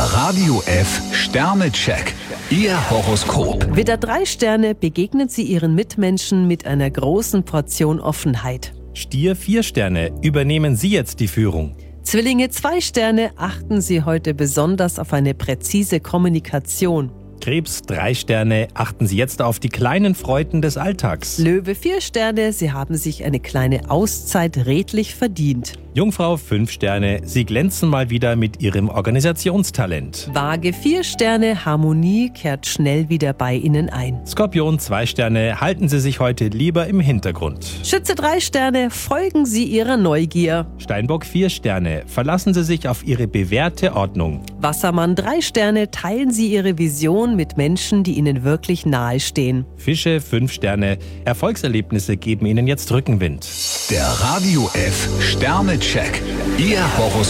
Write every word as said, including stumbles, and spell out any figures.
Radio F Sternecheck. Ihr Horoskop. Widder drei Sterne, begegnen Sie Ihren Mitmenschen mit einer großen Portion Offenheit. Stier vier Sterne, übernehmen Sie jetzt die Führung. Zwillinge zwei Sterne, achten Sie heute besonders auf eine präzise Kommunikation. Krebs drei Sterne, achten Sie jetzt auf die kleinen Freuden des Alltags. Löwe vier Sterne, Sie haben sich eine kleine Auszeit redlich verdient. Jungfrau fünf Sterne, Sie glänzen mal wieder mit Ihrem Organisationstalent. Waage vier Sterne, Harmonie kehrt schnell wieder bei Ihnen ein. Skorpion zwei Sterne, halten Sie sich heute lieber im Hintergrund. Schütze drei Sterne, folgen Sie Ihrer Neugier. Steinbock vier Sterne, verlassen Sie sich auf Ihre bewährte Ordnung. Wassermann drei Sterne, teilen Sie Ihre Vision mit Menschen, die Ihnen wirklich nahe stehen. Fische fünf Sterne, Erfolgserlebnisse geben Ihnen jetzt Rückenwind. Der Radio F Sternecheck. Ihr Horoskop.